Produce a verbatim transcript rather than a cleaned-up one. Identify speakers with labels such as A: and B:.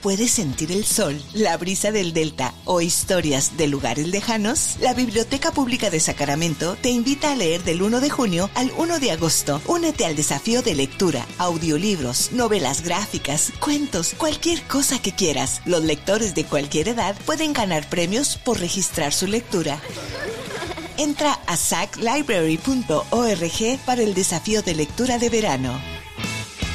A: ¿Puedes sentir el sol, la brisa del delta o historias de lugares lejanos? La Biblioteca Pública de Sacramento te invita a leer del uno de junio al uno de agosto. Únete al desafío de lectura, audiolibros, novelas gráficas, cuentos, cualquier cosa que quieras. Los lectores de cualquier edad pueden ganar premios por registrar su lectura. Entra a sac library punto org para el desafío de lectura de verano.